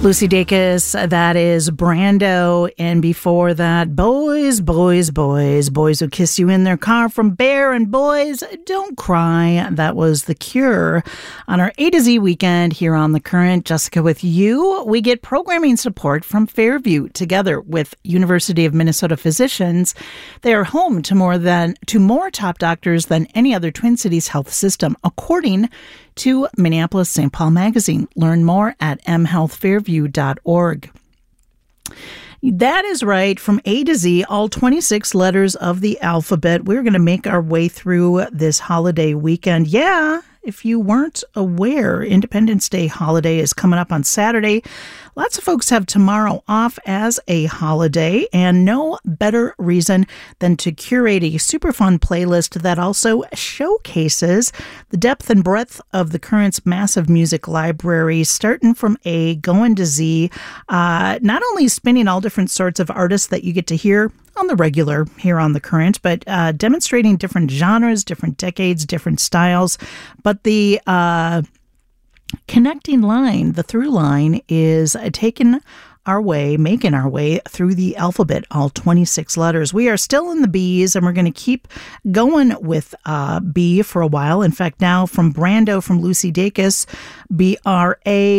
Lucy Dacus, that is Brando, and before that, Boys, Boys, Boys, Boys Who Kiss You in Their Car from Bear, and Boys Don't Cry. That was The Cure on our A to Z weekend here on The Current. Jessica with you. We get programming support from Fairview together with University of Minnesota physicians. They are home to more top doctors than any other Twin Cities health system, according to Minneapolis St. Paul Magazine. Learn more at mhealthfairview.org. That is right. From A to Z, all 26 letters of the alphabet. We're going to make our way through this holiday weekend. Yeah, if you weren't aware, Independence Day holiday is coming up on Saturday. Lots of folks have tomorrow off as a holiday, and no better reason than to curate a super fun playlist that also showcases the depth and breadth of the Current's massive music library, starting from A, going to Z, not only spinning all different sorts of artists that you get to hear on the regular here on The Current, but demonstrating different genres, different decades, different styles. But the connecting line, the through line, is making our way through the alphabet, all 26 letters. We are still in the B's, and we're going to keep going with B for a while. In fact, now from Brando, from Lucy Dacus,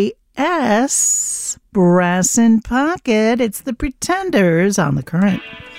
B-R-A-S, Brass in Pocket. It's the Pretenders on The Current.